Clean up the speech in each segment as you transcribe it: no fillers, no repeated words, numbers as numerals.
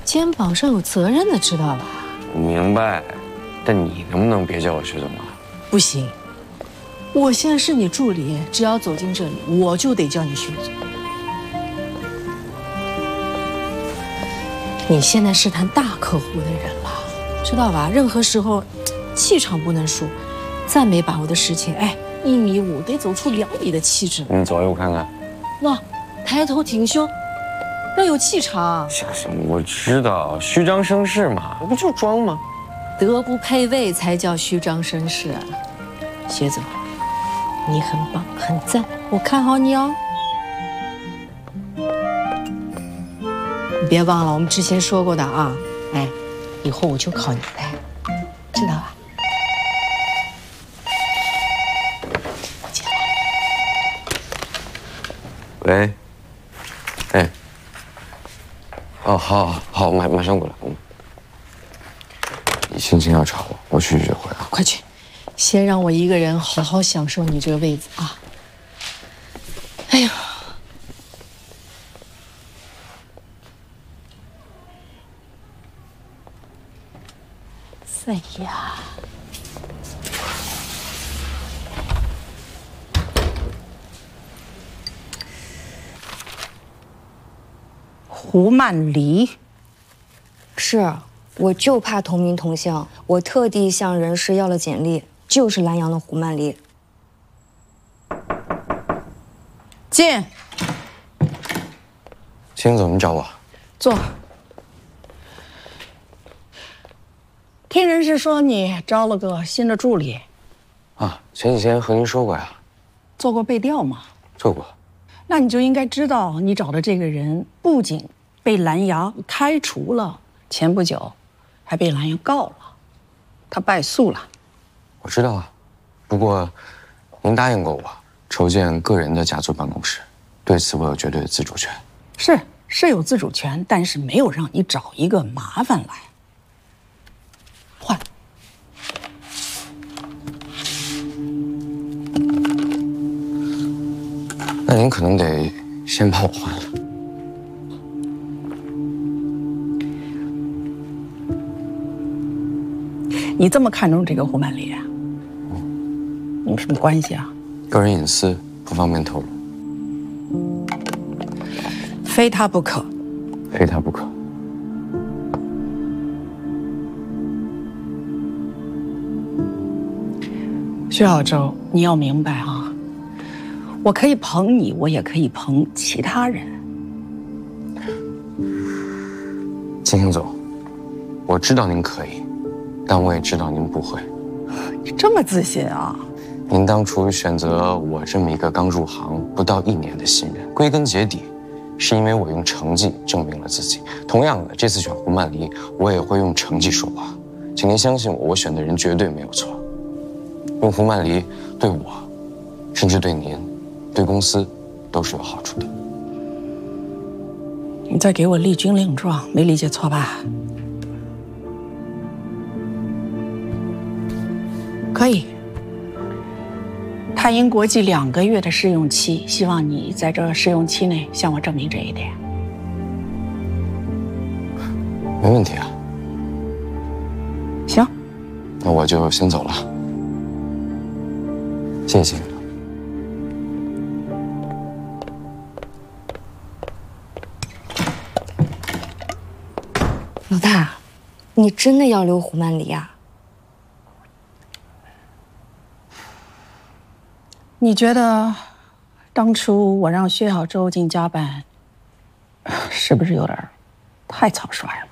肩膀上有责任的，知道吧？ 我明白，但你能不能别叫我薛总啊？ 不行，我现在是你助理，只要走进这里，我就得叫你薛总。你现在是谈大客户的人了，知道吧？任何时候，气场不能输。再没把握的事情，哎，1.5米得走出2米的气质。 你走一我看看。 那抬头挺胸，要有气场。 行行，我知道，虚张声势嘛，我不就装吗？ 德不配位才叫虚张声势啊！薛总，你很棒，很赞，我看好你哦。你别忘了我们之前说过的啊，哎，以后我就靠你来，知道吧？我接了。 喂，哎，哦，好，马上过来。你心情要吵，我去约会啊。 快去，先让我一个人好好享受你这个位子啊！哎呀。哎呀， 胡曼梨， 是，我就怕同名同姓，我特地向人事要了简历，就是兰阳的胡曼梨。 进。 秦总，你找我？ 坐。听人事说你招了个新的助理， 啊，前几天和您说过呀。 做过背调吗？ 做过。 那你就应该知道，你找的这个人不仅被兰阳开除了，前不久还被兰阳告了，他败诉了。 我知道啊，不过您答应过我筹建个人的家族办公室，对此我有绝对的自主权。 是有自主权，但是没有让你找一个麻烦来。换。 那您可能得先把我换了。 你这么看重这个胡曼梨啊？你们什么关系啊？ 个人隐私不方便透露。 非他不可。 非他不可。 薛小舟，你要明白啊，我可以捧你，我也可以捧其他人。 金星总，我知道您可以，但我也知道您不会。 你这么自信啊？ 您当初选择我这么一个刚入行不到1年的新人，归根结底，是因为我用成绩证明了自己。同样的，这次选胡曼梨，我也会用成绩说话。请您相信我，我选的人绝对没有错。用胡曼梨对我，甚至对您，对公司，都是有好处的。 你在给我立军令状，没理解错吧？可以。泰英国际2个月的试用期，希望你在这试用期内向我证明这一点。 没问题啊。 行， 那我就先走了。谢谢。 老大，你真的要留胡曼梨啊？ 你觉得当初我让薛小舟进家办，是不是有点太草率了？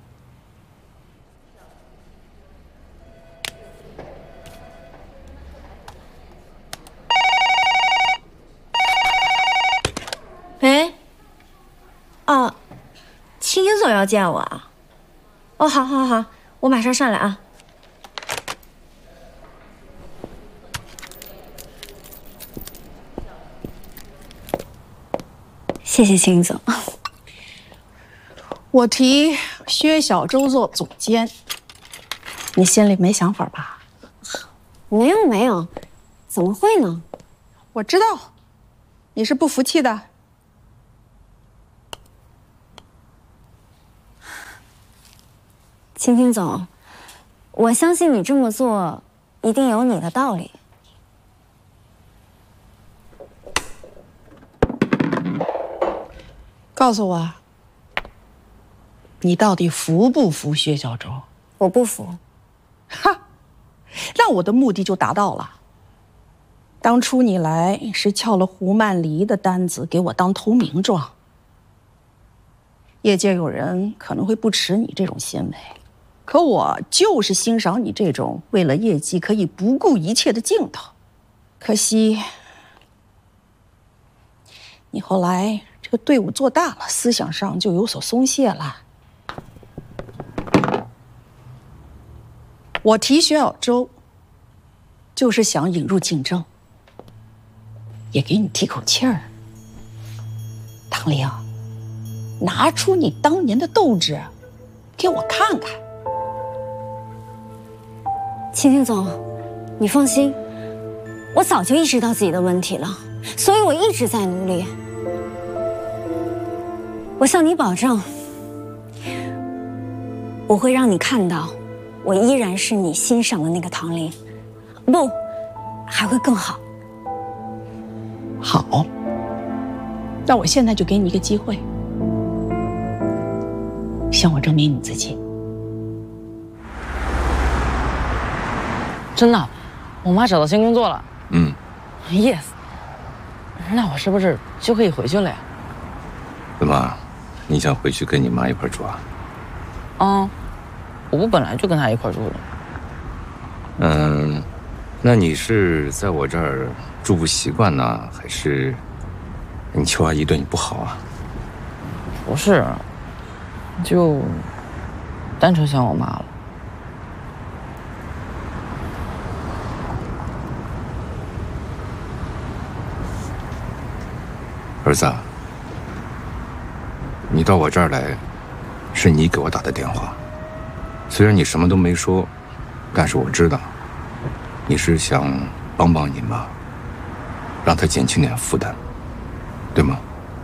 喂，哦，青青总要见我啊？哦，好，我马上上来啊。谢谢青总。 我提薛小舟做总监，你心里没想法吧？ 没有，怎么会呢？ 我知道，你是不服气的。 青青总，我相信你这么做一定有你的道理。 告诉我，你到底服不服薛小周？ 我不服。 哈，那我的目的就达到了。当初你来是撬了胡曼梨的单子给我当投名状，业界有人可能会不耻你这种行为，可我就是欣赏你这种为了业绩可以不顾一切的劲头。可惜，你后来这个队伍做大了，思想上就有所松懈了。我提薛小周，就是想引入竞争，也给你提口气儿。唐玲，拿出你当年的斗志，给我看看。 青青总，你放心，我早就意识到自己的问题了，所以我一直在努力。我向你保证，我会让你看到，我依然是你欣赏的那个唐玲，不，还会更好。 好，那我现在就给你一个机会，向我证明你自己。 真的，我妈找到新工作了。Yes， 那我是不是就可以回去了呀？ 怎么，你想回去跟你妈一块住啊？ 我不本来就跟她一块住的。 那你是在我这儿住不习惯呢，还是你邱阿姨对你不好啊？ 不是，就单纯想我妈了。 儿子，你到我这儿来，是你给我打的电话。虽然你什么都没说，但是我知道，你是想帮帮你妈，让她减轻点负担，对吗？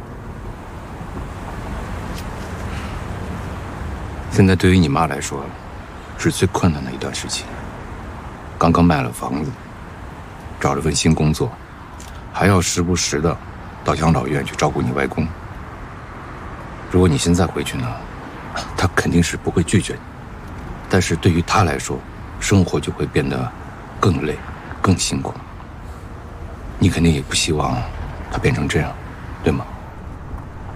现在对于你妈来说，是最困难的一段时期。刚刚卖了房子，找了份新工作，还要时不时的到养老院去照顾你外公。如果你现在回去呢，他肯定是不会拒绝你，但是对于他来说，生活就会变得更累、更辛苦。你肯定也不希望他变成这样，对吗？